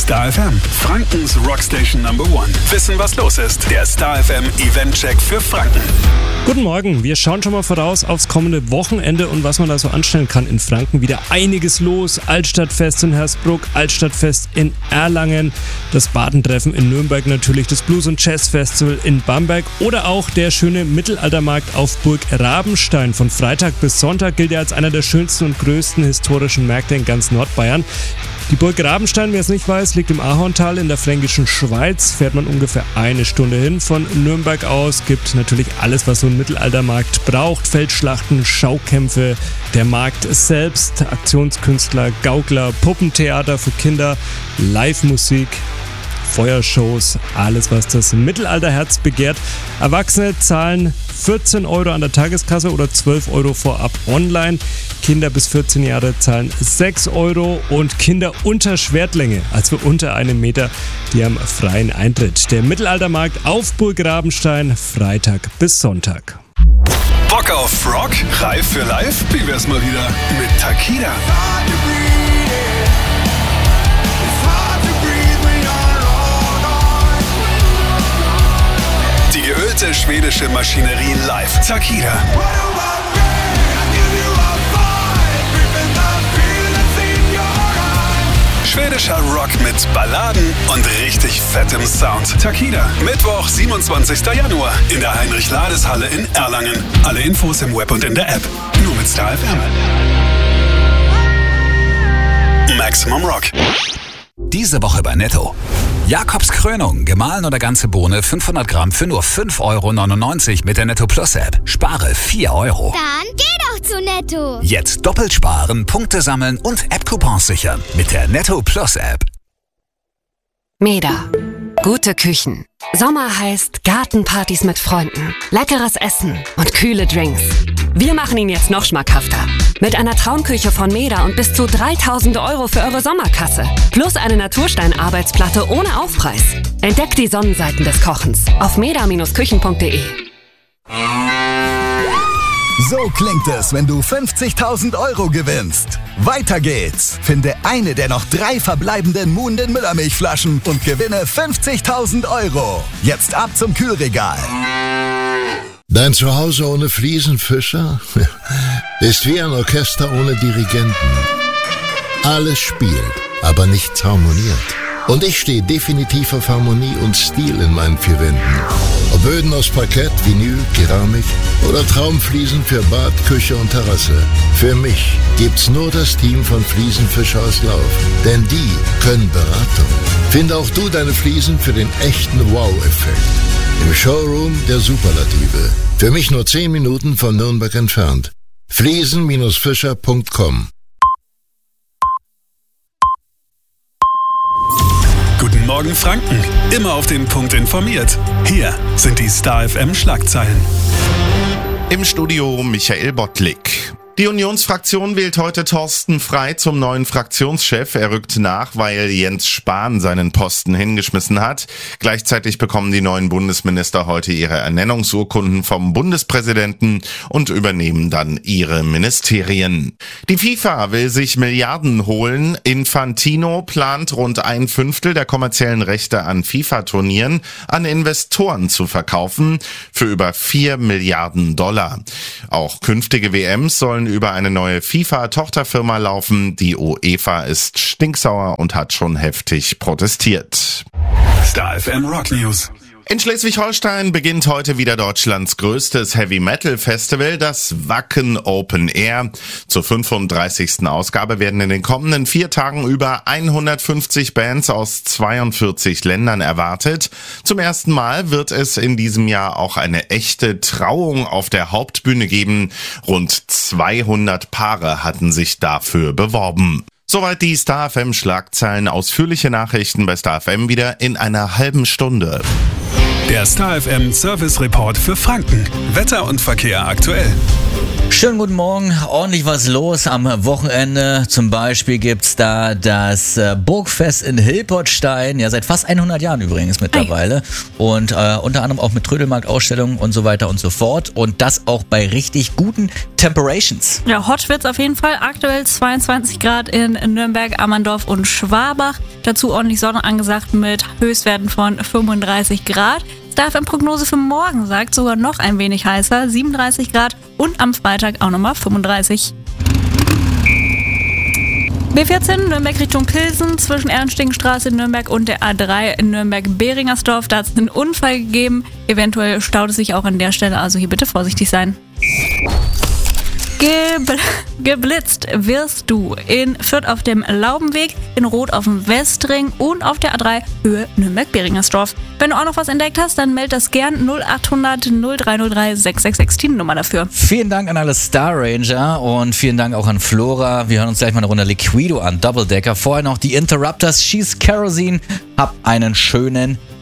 Star FM, Frankens Rockstation Number One. Wissen, was los ist. Der Star FM Event-Check für Franken. Guten Morgen, wir schauen schon mal voraus aufs kommende Wochenende und was man da so anstellen kann in Franken. Wieder einiges los. Altstadtfest in Hersbruck, Altstadtfest in Erlangen, das Badentreffen in Nürnberg natürlich, das Blues- und Jazz-Festival in Bamberg oder auch der schöne Mittelaltermarkt auf Burg Rabenstein. Von Freitag bis Sonntag gilt er als einer der schönsten und größten historischen Märkte in ganz Nordbayern. Die Burg Rabenstein, wer es nicht weiß, liegt im Ahorntal in der fränkischen Schweiz. Fährt man ungefähr eine Stunde hin von Nürnberg aus. Gibt natürlich alles, was so ein Mittelaltermarkt braucht. Feldschlachten, Schaukämpfe, der Markt selbst, Aktionskünstler, Gaukler, Puppentheater für Kinder, Live-Musik, Feuershows, alles, was das Mittelalterherz begehrt. Erwachsene zahlen 14 Euro an der Tageskasse oder 12 Euro vorab online. Kinder bis 14 Jahre zahlen 6 Euro und Kinder unter Schwertlänge, also unter einem Meter, die haben freien Eintritt. Der Mittelaltermarkt auf Burg Rabenstein, Freitag bis Sonntag. Bock auf Rock? Reif für live? Wie wär's mal wieder mit Takida? Die geölte schwedische Maschinerie live. Takida. Schwedischer Rock mit Balladen und richtig fettem Sound. Takida. Mittwoch, 27. Januar in der Heinrich-Lades-Halle in Erlangen. Alle Infos im Web und in der App. Nur mit Star FM. Maximum Rock. Diese Woche bei Netto. Jakobs Krönung, gemahlen oder ganze Bohne, 500 Gramm für nur 5,99 € mit der Netto Plus App. Spare 4 Euro. Dann geh doch zu Netto. Jetzt doppelt sparen, Punkte sammeln und App-Coupons sichern mit der Netto Plus App. Meda. Gute Küchen. Sommer heißt Gartenpartys mit Freunden, leckeres Essen und kühle Drinks. Wir machen ihn jetzt noch schmackhafter. Mit einer Traumküche von Meda und bis zu 3.000 € für eure Sommerkasse. Plus eine Naturstein-Arbeitsplatte ohne Aufpreis. Entdeckt die Sonnenseiten des Kochens auf meda-küchen.de. So klingt es, wenn du 50.000 € gewinnst. Weiter geht's. Finde eine der noch 3 verbleibenden Muhnden Müllermilchflaschen und gewinne 50.000 €. Jetzt ab zum Kühlregal. Dein Zuhause ohne Fliesenfischer ist wie ein Orchester ohne Dirigenten. Alles spielt, aber nichts harmoniert. Und ich stehe definitiv auf Harmonie und Stil in meinen 4 Wänden. Ob Böden aus Parkett, Vinyl, Keramik oder Traumfliesen für Bad, Küche und Terrasse. Für mich gibt's nur das Team von Fliesenfischer aus Lauf. Denn die können Beratung. Finde auch du deine Fliesen für den echten Wow-Effekt. Im Showroom der Superlative. Für mich nur 10 Minuten von Nürnberg entfernt. Fliesen-fischer.com. Guten Morgen Franken. Immer auf den Punkt informiert. Hier sind die Star FM Schlagzeilen. Im Studio Michael Bottlik. Die Unionsfraktion wählt heute Thorsten Frey zum neuen Fraktionschef. Er rückt nach, weil Jens Spahn seinen Posten hingeschmissen hat. Gleichzeitig bekommen die neuen Bundesminister heute ihre Ernennungsurkunden vom Bundespräsidenten und übernehmen dann ihre Ministerien. Die FIFA will sich Milliarden holen. Infantino plant rund 1/5 der kommerziellen Rechte an FIFA-Turnieren an Investoren zu verkaufen für über 4 Milliarden $. Auch künftige WMs sollen über eine neue FIFA-Tochterfirma laufen. Die UEFA ist stinksauer und hat schon heftig protestiert. Star FM Rock News. In Schleswig-Holstein beginnt heute wieder Deutschlands größtes Heavy-Metal-Festival, das Wacken Open Air. Zur 35. Ausgabe werden in den kommenden 4 Tagen über 150 Bands aus 42 Ländern erwartet. Zum ersten Mal wird es in diesem Jahr auch eine echte Trauung auf der Hauptbühne geben. Rund 200 Paare hatten sich dafür beworben. Soweit die Star FM Schlagzeilen. Ausführliche Nachrichten bei Star FM wieder in einer halben Stunde. Der Star FM Service Report für Franken. Wetter und Verkehr aktuell. Schönen guten Morgen, ordentlich was los am Wochenende. Zum Beispiel gibt's da das Burgfest in Hilpertstein, ja seit fast 100 Jahren übrigens mittlerweile. Und unter anderem auch mit Trödelmarktausstellungen und so weiter und so fort. Und das auch bei richtig guten Temperations. Ja, hot wird's auf jeden Fall. Aktuell 22 Grad in Nürnberg, Ammerndorf und Schwabach. Dazu ordentlich Sonne angesagt mit Höchstwerten von 35 Grad. Starfm Prognose für morgen sagt sogar noch ein wenig heißer, 37 Grad und am Freitag auch nochmal 35. B14 Nürnberg Richtung Pilsen zwischen Ernstigenstraße in Nürnberg und der A3 in Nürnberg-Beringersdorf. Da hat es einen Unfall gegeben. Eventuell staut es sich auch an der Stelle, also hier bitte vorsichtig sein. Geblitzt wirst du in Fürth auf dem Laubenweg, in Rot auf dem Westring und auf der A3 Höhe Nürnberg-Beringersdorf. Wenn du auch noch was entdeckt hast, dann meld das gern 0800 0303 666, die Nummer dafür. Vielen Dank an alle Star Ranger und vielen Dank auch an Flora. Wir hören uns gleich mal eine Runde Liquido an, Doubledecker. Vorher noch die Interrupters, Schieß Kerosene. Hab einen schönen